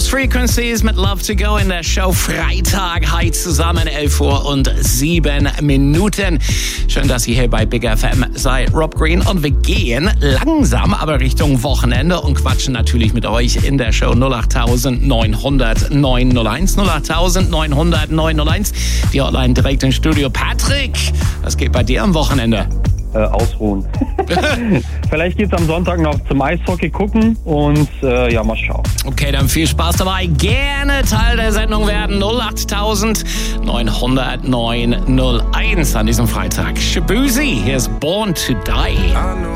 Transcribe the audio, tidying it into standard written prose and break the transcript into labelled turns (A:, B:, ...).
A: Lost Frequencies mit Love to Go in der Show Freitag. Heute zusammen 11:07. Schön, dass ihr hier bei Big FM seid. Rob Green und wir gehen langsam aber Richtung Wochenende und quatschen natürlich mit euch in der Show 08900 901 08900 901. Die Hotline direkt ins Studio. Patrick, was geht bei dir am Wochenende?
B: Ausruhen. Vielleicht geht's am Sonntag noch zum Eishockey gucken und mal schauen.
A: Okay, dann viel Spaß dabei. Gerne Teil der Sendung werden. 08900 901 an diesem Freitag. Shabuzi, hier ist Born to Die.